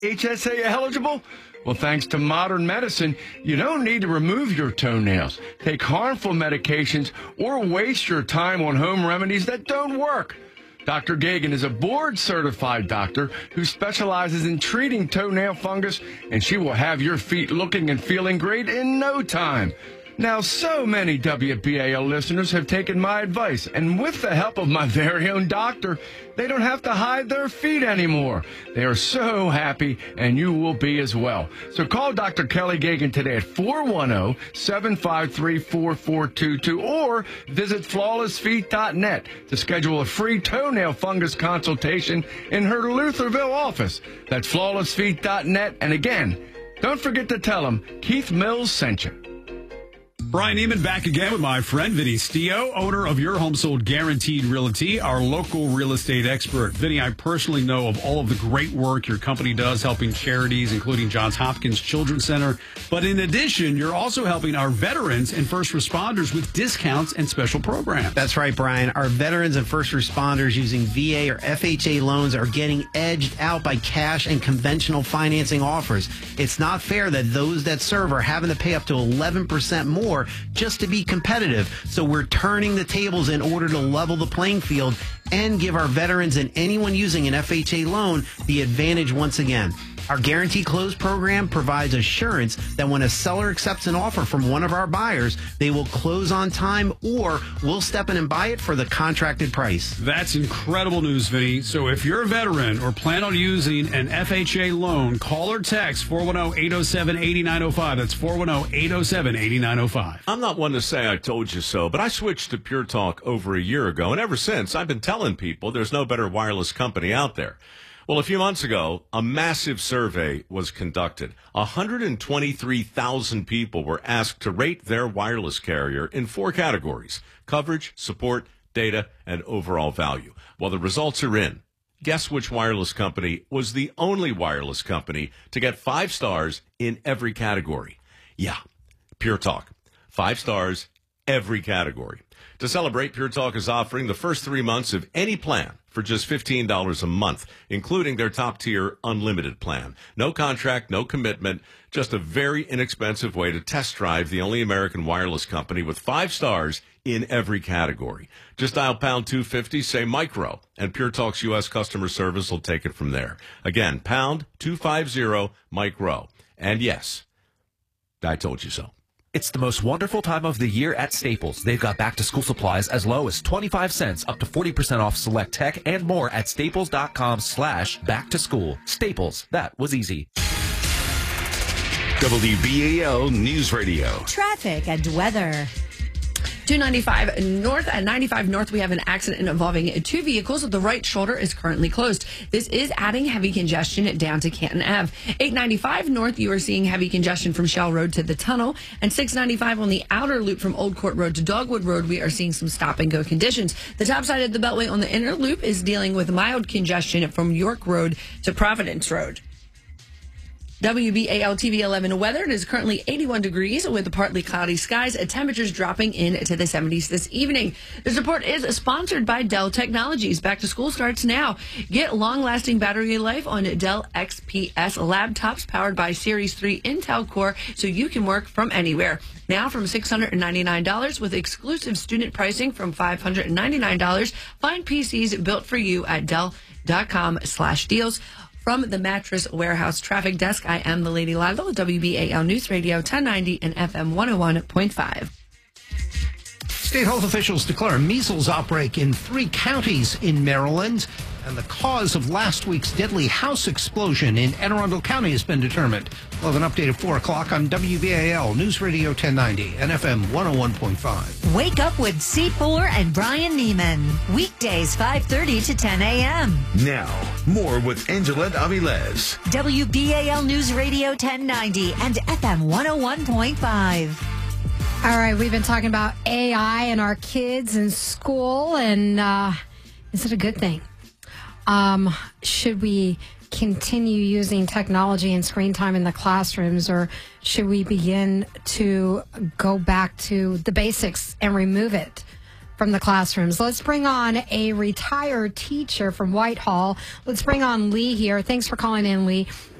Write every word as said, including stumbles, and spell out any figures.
H S A eligible? Well, thanks to modern medicine, you don't need to remove your toenails, take harmful medications, or waste your time on home remedies that don't work. Doctor Gagan is a board-certified doctor who specializes in treating toenail fungus, and she will have your feet looking and feeling great in no time. Now, so many W B A L listeners have taken my advice, and with the help of my very own doctor, they don't have to hide their feet anymore. They are so happy, and you will be as well. So call Doctor Kelly Gagan today at four one zero, seven five three, four four two two or visit flawless feet dot net to schedule a free toenail fungus consultation in her Lutherville office. That's flawless feet dot net. And again, don't forget to tell them Keith Mills sent you. Brian Neiman back again with my friend Vinny Stio, owner of Your Home Sold Guaranteed Realty, our local real estate expert. Vinny, I personally know of all of the great work your company does helping charities, including Johns Hopkins Children's Center. But in addition, you're also helping our veterans and first responders with discounts and special programs. That's right, Brian. Our veterans and first responders using V A or F H A loans are getting edged out by cash and conventional financing offers. It's not fair that those that serve are having to pay up to eleven percent more just to be competitive. So we're turning the tables in order to level the playing field and give our veterans and anyone using an F H A loan the advantage once again. Our Guarantee Close program provides assurance that when a seller accepts an offer from one of our buyers, they will close on time or we'll step in and buy it for the contracted price. That's incredible news, Vinny. So if you're a veteran or plan on using an F H A loan, call or text four one zero, eight zero seven, eight nine zero five. That's four one zero, eight zero seven, eight nine zero five. I'm not one to say I told you so, but I switched to Pure Talk over a year ago, and ever since, I've been telling people there's no better wireless company out there. Well, a few months ago, a massive survey was conducted. one hundred twenty-three thousand people were asked to rate their wireless carrier in four categories: coverage, support, data, and overall value. Well, the results are in. Guess which wireless company was the only wireless company to get five stars in every category? Yeah, Pure Talk. Five stars, every category. To celebrate, Pure Talk is offering the first three months of any plan for just fifteen dollars a month, including their top-tier unlimited plan. No contract, no commitment, just a very inexpensive way to test drive the only American wireless company with five stars in every category. Just dial pound two fifty, say micro, and Pure Talk's U S customer service will take it from there. Again, pound two fifty, micro. And yes, I told you so. It's the most wonderful time of the year at Staples. They've got back-to-school supplies as low as twenty-five cents, up to forty percent off select tech, and more at staples.com slash back-to-school. Staples, that was easy. W B A L News Radio. Traffic and weather. two ninety-five north. At ninety-five north, we have an accident involving two vehicles. The right shoulder is currently closed. This is adding heavy congestion down to Canton Avenue. eight ninety-five north, you are seeing heavy congestion from Shell Road to the tunnel. And six ninety-five on the outer loop from Old Court Road to Dogwood Road, we are seeing some stop-and-go conditions. The top side of the Beltway on the inner loop is dealing with mild congestion from York Road to Providence Road. W B A L T V eleven weather. It is currently eighty-one degrees with partly cloudy skies. Temperatures dropping into the seventies this evening. This report is sponsored by Dell Technologies. Back to school starts now. Get long-lasting battery life on Dell X P S laptops powered by Series three Intel Core so you can work from anywhere. Now from six hundred ninety-nine dollars with exclusive student pricing from five hundred ninety-nine dollars. Find P Cs built for you at Dell.com slash deals. From the Mattress Warehouse Traffic Desk, I am the Lady Lila with W B A L News Radio ten ninety and F M one oh one point five. State health officials declare a measles outbreak in three counties in Maryland, and the cause of last week's deadly house explosion in Anne Arundel County has been determined. We'll have an update at four o'clock on W B A L News Radio ten ninety and F M one oh one point five. Wake up with C four and Brian Neiman. Weekdays five thirty to ten a.m. Now, more with Angela Aviles. W B A L News Radio ten ninety and F M one oh one point five. All right, we've been talking about A I and our kids in school, and uh, is it a good thing? Um, should we continue using technology and screen time in the classrooms, or should we begin to go back to the basics and remove it from the classrooms? Let's bring on a retired teacher from Whitehall. Let's bring on Lee here. Thanks for calling in, Lee.